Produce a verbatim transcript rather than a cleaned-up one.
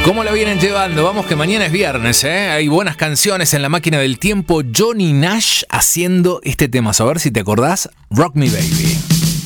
¿Cómo la vienen llevando? Vamos que mañana es viernes, ¿eh? Hay buenas canciones en la máquina del tiempo. Johnny Nash haciendo este tema. A ver si te acordás. Rock Me Baby.